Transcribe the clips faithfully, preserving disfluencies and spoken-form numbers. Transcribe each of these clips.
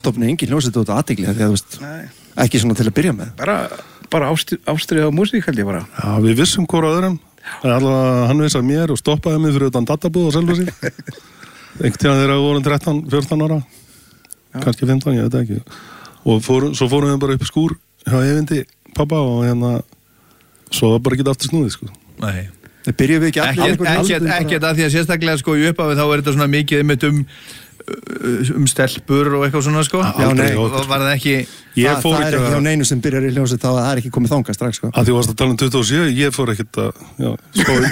stofna engin hljómsveit út af athygli því að þú veist, ekki svona til að byrja með. Bara, bara ástriða á músík held ég bara. Já, við vissum hvora öðrum. Allavega hann vissi að mér og stoppaði mig fyrir utan databúð og Selfossi. Einhvern tíðan þegar við vorum þrettán, fjórtán ára. Já. Kannski fimmtán, ég veit ekki. Og fór, svo fórum við bara upp í skúr hjá Eyvindi, pappa, og hérna svo var bara ekki aftur snúðið, sko. Nei. Það byrjuðum við ekki allir ekkert, ekkert, ekkert að því að sérstaklega sko í upphafi þá er þetta svona mikið einmitt um um stelpur og eitthvað svona sko. Já, nei. Og var það ekki Ég fór það, það er ekki á neinu sem byrjar í hljómsveit þá að það er ekki komið þangað strax sko. Að því varst að tala um tuttugu og sjö, ég fór ekkert að já, skói.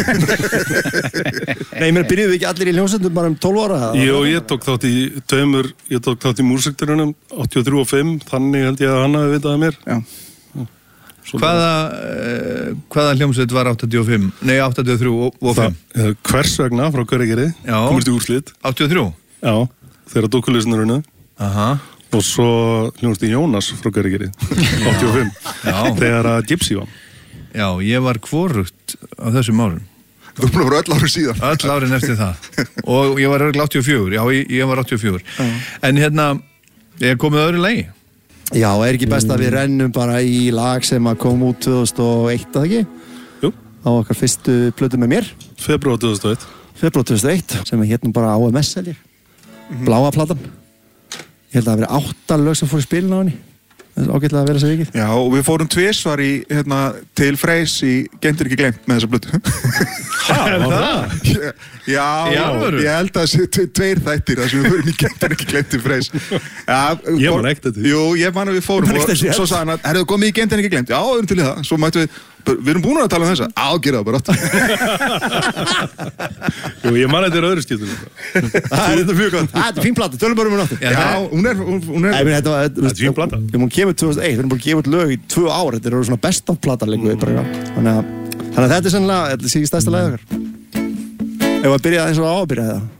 Nei, mér byrjuðum við ekki allir í hljómsveitum bara um tólf ára. Jú, ég tók þátt í tveimur, ég tók þátt í múrsektorunum áttatíu og þrjú og fimm, þannig held ég að hann hafi vitað að mér. Já. Hvaða, uh, hvaða hljómsveit var áttatíu og fimm? Nei, áttatíu og þrjú og fimm? Það, hvers vegna frá Hveragerði, komist í úrslit. áttatíu og þrjú? Já, þegar dúkulisnur unnu. Aha. Og svo hljómsveit Jónas frá Hveragerði, áttatíu og fimm. Já. Þegar að Gypsy var. Já, ég var hvorugt á þessum árum. Þú búin að vera öll ári síðan. Öll árin eftir það. Og ég var örugglega áttatíu og fjögur, já, ég, ég var áttatíu og fjögur. Uh. En hérna, ég kom með öðru lagi. Já, er ekki best að við rennum bara í lag sem að kom út tvö þúsund og eitt, að ekki? Jú. Á okkar fyrstu plötu með mér. Febrúar tvö þúsund og eitt. Febrúar tvö þúsund og eitt, sem er hérna bara á M S held ég. Mm-hmm. Bláa platan. Ég held að það hafi verið átta lög sem fór í spilin á henni. Það er ágætlega að vera svo vikið. Já, og við fórum tvisvar í, hérna, til Freys í Gentur ekki gleymt með þessa plötu. Hæ, var það? Já, ég held að það sé tveir þættir þar sem við fórum í Gentur ekki gleymt til Freys. Já, ég man ekkert þetta. Jú, ég man að við fórum og svo sagði hann að, herðu, komið í Gentur ekki gleymt? Já, við erum til í það. Svo mættu við, við erum búin að tala um þessa. Já, gera það bara átt. Jú, ég man að þetta er öðru skiptum. Það er þetta mjög gott. Það er fín plata, tölum bara um hún áttur. Já, hún er, hún er. Þetta er fín plata. Hún kemur tvö þúsund og eitt, við erum búin að gefa út lög í tvö ár. Þetta eru svona best of plata lengur. Þannig að þetta er sannlega, þetta sé ekki stærsta lagið okkar. Ef að byrja eins og á að byrja það.